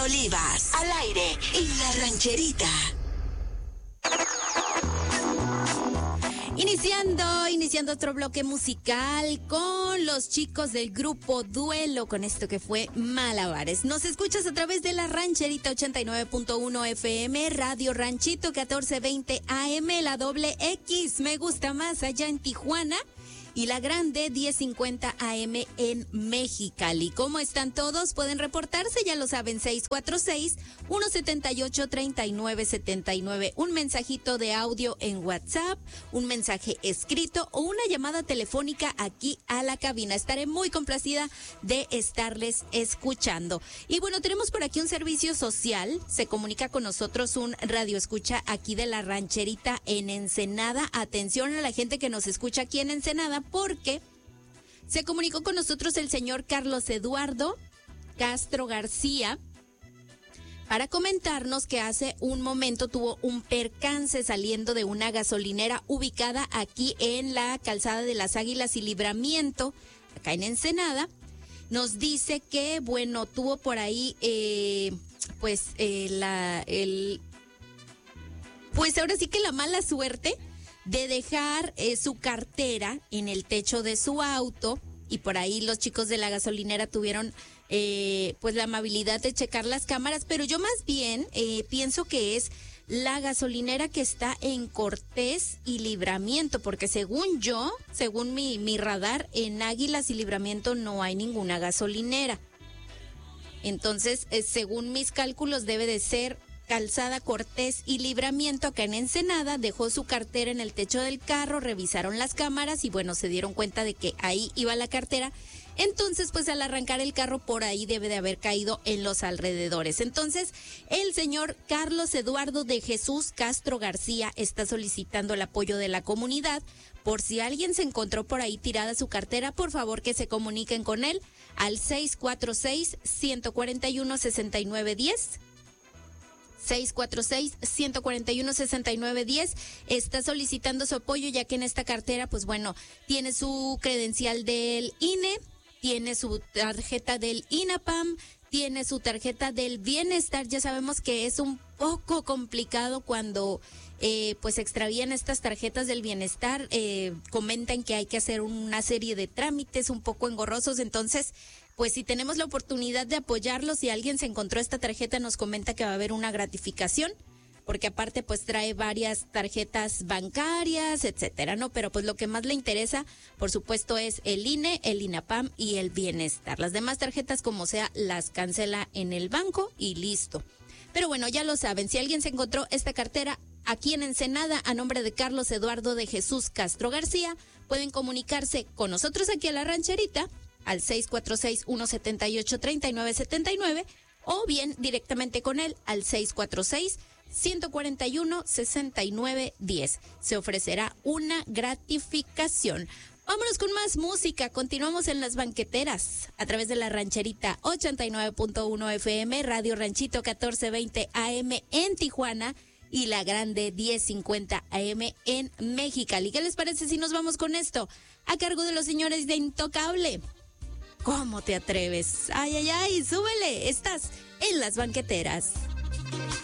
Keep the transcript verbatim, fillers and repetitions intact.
Olivas, al aire en La Rancherita. Iniciando, iniciando otro bloque musical con los chicos del grupo Duelo, con esto que fue Malabares. Nos escuchas a través de La Rancherita ochenta y nueve punto uno F M, Radio Ranchito catorce veinte A M, la doble X, me gusta más allá en Tijuana, y la grande diez cincuenta A M en Mexicali. ¿Cómo están todos? Pueden reportarse, ya lo saben, seis cuatro seis, uno siete ocho, tres nueve siete nueve. Un mensajito de audio en WhatsApp, un mensaje escrito o una llamada telefónica aquí a la cabina. Estaré muy complacida de estarles escuchando. Y bueno, tenemos por aquí un servicio social. Se comunica con nosotros un radio escucha aquí de La Rancherita en Ensenada. Atención a la gente que nos escucha aquí en Ensenada, porque se comunicó con nosotros el señor Carlos Eduardo Castro García para comentarnos que hace un momento tuvo un percance saliendo de una gasolinera ubicada aquí en la Calzada de las Águilas y Libramiento, acá en Ensenada. Nos dice que, bueno, tuvo por ahí, eh, pues, eh, la, el, pues ahora sí que la mala suerte de dejar eh, su cartera en el techo de su auto, y por ahí los chicos de la gasolinera tuvieron eh, pues la amabilidad de checar las cámaras, pero yo más bien eh, pienso que es la gasolinera que está en Cortés y Libramiento, porque según yo, según mi, mi radar, en Águilas y Libramiento no hay ninguna gasolinera. Entonces, eh, según mis cálculos, debe de ser Calzada Cortés y Libramiento acá en Ensenada. Dejó su cartera en el techo del carro, revisaron las cámaras y bueno, se dieron cuenta de que ahí iba la cartera. Entonces, pues al arrancar el carro por ahí debe de haber caído en los alrededores. Entonces, el señor Carlos Eduardo de Jesús Castro García está solicitando el apoyo de la comunidad. Por si alguien se encontró por ahí tirada su cartera, por favor que se comuniquen con él al seis cuatro seis, uno cuatro uno, seis nueve uno cero. seis cuatro seis, uno cuatro uno, seis nueve uno cero. Está solicitando su apoyo, ya que en esta cartera, pues bueno, tiene su credencial del I N E, tiene su tarjeta del INAPAM, tiene su tarjeta del bienestar. Ya sabemos que es un poco complicado cuando eh, pues extravían estas tarjetas del bienestar. Eh, comentan que hay que hacer una serie de trámites un poco engorrosos, entonces pues si tenemos la oportunidad de apoyarlos, si alguien se encontró esta tarjeta, nos comenta que va a haber una gratificación, porque aparte pues trae varias tarjetas bancarias, etcétera, ¿no? Pero pues lo que más le interesa, por supuesto, es el I N E, el INAPAM y el bienestar. Las demás tarjetas, como sea, las cancela en el banco y listo. Pero bueno, ya lo saben, si alguien se encontró esta cartera aquí en Ensenada a nombre de Carlos Eduardo de Jesús Castro García, pueden comunicarse con nosotros aquí a La Rancherita al seis cuatro seis, uno siete ocho, tres nueve siete nueve o bien directamente con él al seis cuatro seis, uno cuatro uno, seis nueve uno cero. Se ofrecerá una gratificación. Vámonos con más música. Continuamos en Las Banqueteras a través de La Rancherita ochenta y nueve punto uno F M, Radio Ranchito catorce veinte A M en Tijuana y la grande diez cincuenta A M en Mexicali. ¿Qué les parece si nos vamos con esto? A cargo de los señores de Intocable. ¿Cómo te atreves? Ay, ay, ay, súbele. Estás en Las Banqueteras.